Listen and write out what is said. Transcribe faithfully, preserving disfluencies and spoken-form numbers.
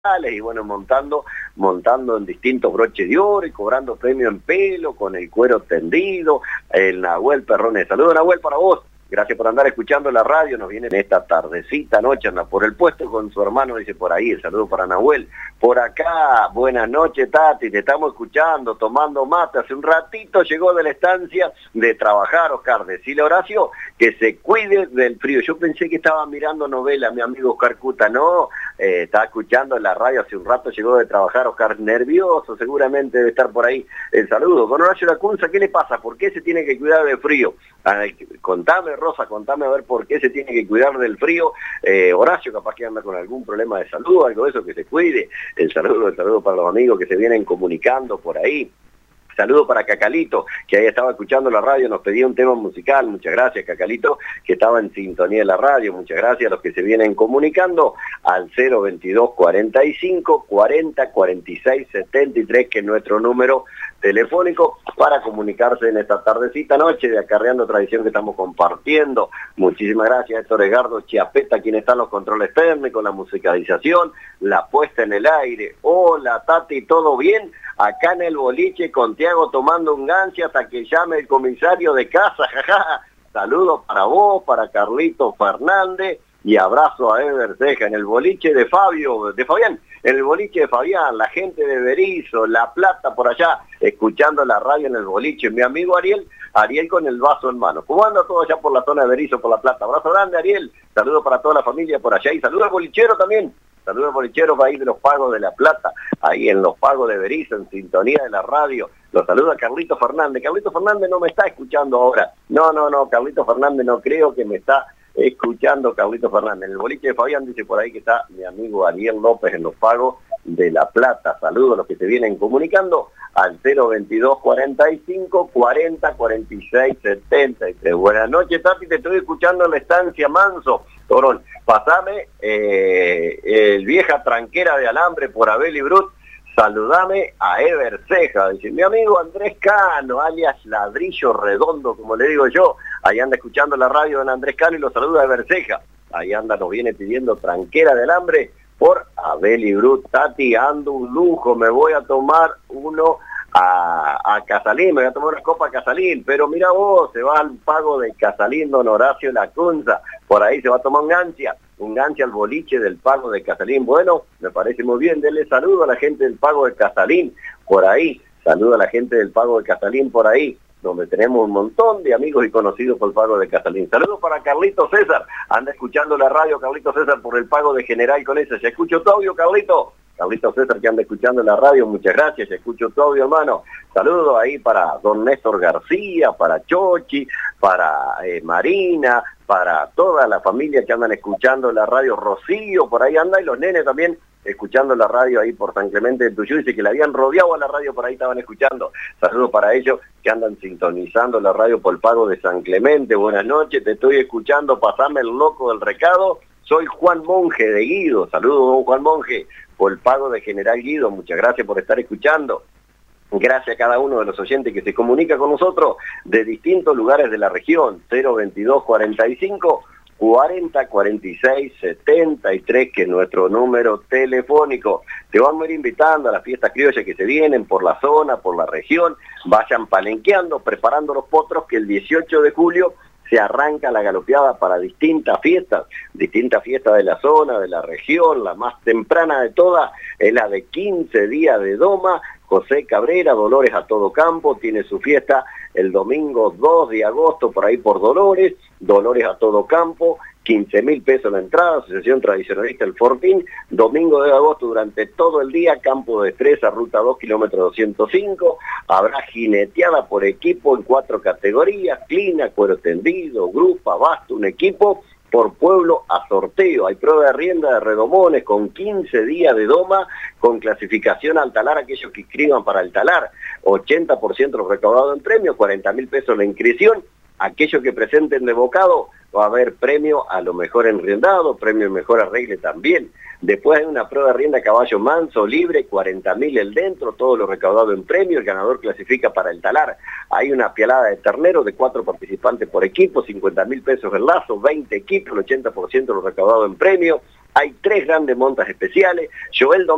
y bueno, montando, montando en distintos broches de oro y cobrando premio en pelo, con el cuero tendido, el Nahuel Perrones. Saludos, Nahuel, para vos. Gracias por andar escuchando la radio. Nos viene en esta tardecita, noche, anda por el puesto con su hermano, dice por ahí. El saludo para Nahuel. Por acá, buenas noches, Tati, te estamos escuchando, tomando mate. Hace un ratito llegó de la estancia de trabajar, Oscar. Decile a Horacio que se cuide del frío. Yo pensé que estaba mirando novela, mi amigo Oscar Cuta. No, eh, estaba escuchando en la radio, hace un rato llegó de trabajar, Oscar, nervioso, seguramente debe estar por ahí. El saludo. Con Horacio Lacunza, ¿qué le pasa? ¿Por qué se tiene que cuidar del frío? Ay, contame, Rosa, contame a ver por qué se tiene que cuidar del frío. eh, Horacio capaz que anda con algún problema de salud, algo de eso, que se cuide. El saludo, el saludo para los amigos que se vienen comunicando por ahí. Saludo para Cacalito, que ahí estaba escuchando la radio, nos pedía un tema musical. Muchas gracias, Cacalito, que estaba en sintonía de la radio. Muchas gracias a los que se vienen comunicando al cero veintidós cuarenta y cinco cuarenta cuarenta y seis setenta y tres, que es nuestro número telefónico para comunicarse en esta tardecita noche de Acarreando Tradición que estamos compartiendo. Muchísimas gracias, Héctor Edgardo Chiapeta, quien está en los controles técnicos, la musicalización, la puesta en el aire. Hola, Tati, ¿todo bien? Acá en el boliche con Tiago tomando un ganche hasta que llame el comisario de casa, jaja. Saludos para vos, para Carlito Fernández, y abrazo a Ever Ceja en el boliche de Fabio, de Fabián, en el boliche de Fabián, la gente de Berizo, La Plata por allá, escuchando la radio en el boliche. Mi amigo Ariel, Ariel con el vaso en mano. ¿Cómo anda todo allá por la zona de Berizo, por La Plata? Abrazo grande, Ariel. Saludos para toda la familia por allá y saludos al bolichero también. Saludos al bolichero para ahí de los Pagos de La Plata, ahí en los Pagos de Berizo, en sintonía de la radio. Los saluda Carlito Fernández. Carlito Fernández no me está escuchando ahora. No, no, no, Carlito Fernández no creo que me está escuchando. Carlito Fernández. En el boliche de Fabián dice por ahí que está mi amigo Ariel López en los Pagos de La Plata. Saludos a los que se vienen comunicando al cero veintidós cuarenta y cinco cuarenta cuarenta y seis setenta y tres. Buenas noches, Tati, te estoy escuchando en la estancia Manso. Torón, pasame eh, el vieja tranquera de alambre por Abel y Brut. Saludame a Ever Ceja, dice mi amigo Andrés Cano, alias Ladrillo Redondo, como le digo yo. Ahí anda escuchando la radio de Andrés Cano y lo saluda Ever Ceja. Ahí anda, nos viene pidiendo tranquera de alambre por Abel y Brut. Tati, ando un lujo, me voy a tomar uno a, a Casalín, me voy a tomar una copa a Casalín, pero mira vos, se va al Pago de Casalín don Horacio Lacunza, por ahí se va a tomar un gancha, un gancha al boliche del Pago de Casalín. Bueno, me parece muy bien, denle saludo a la gente del Pago de Casalín, por ahí, saludo a la gente del Pago de Casalín por ahí, donde tenemos un montón de amigos y conocidos por el Pago de Casalín. Saludos para Carlito César, anda escuchando la radio Carlito César por el Pago de General con ese. ¿Se escuchó tu audio, Carlito? Carlito César que anda escuchando la radio, muchas gracias, se escuchó tu audio, hermano. Saludos ahí para don Néstor García, para Chochi, para eh, Marina, para toda la familia que andan escuchando la radio. Rocío, por ahí anda, y los nenes también escuchando la radio ahí por San Clemente de Tuyú, dice que le habían rodeado a la radio, por ahí estaban escuchando. Saludos para ellos que andan sintonizando la radio por el Pago de San Clemente. Buenas noches, te estoy escuchando, pasame el loco del recado. Soy Juan Monje de Guido. Saludos, don Juan Monje, por el Pago de General Guido. Muchas gracias por estar escuchando. Gracias a cada uno de los oyentes que se comunica con nosotros de distintos lugares de la región. cero veintidós cuarenta y cinco cuarenta cuarenta y seis setenta y tres, que es nuestro número telefónico. Te vamos a ir invitando a las fiestas criollas que se vienen por la zona, por la región. Vayan palenqueando, preparando los potros, que el dieciocho de julio se arranca la galopeada para distintas fiestas, distintas fiestas de la zona, de la región. La más temprana de todas es la de quince días de Doma. José Cabrera, Dolores a todo campo, tiene su fiesta el domingo dos de agosto, por ahí por Dolores, Dolores a todo campo, quince mil pesos la entrada, Asociación Tradicionalista El Fortín. Domingo de agosto durante todo el día, campo de destreza, ruta dos, kilómetro doscientos cinco, habrá jineteada por equipo en cuatro categorías, clina, cuero tendido, grupa, basto, un equipo por pueblo a sorteo. Hay prueba de rienda de redomones con quince días de doma, con clasificación al talar, aquellos que inscriban para el talar, ochenta por ciento los recaudados en premio, cuarenta mil pesos la inscripción. Aquellos que presenten de bocado, va a haber premio a lo mejor enriendado, premio mejor arregle también. Después hay una prueba de rienda a caballo manso, libre, cuarenta mil el dentro, todo lo recaudado en premio, el ganador clasifica para el talar. Hay una pialada de ternero de cuatro participantes por equipo, cincuenta mil pesos el lazo, veinte equipos, el ochenta por ciento lo recaudado en premio. Hay tres grandes montas especiales. Joel Domingo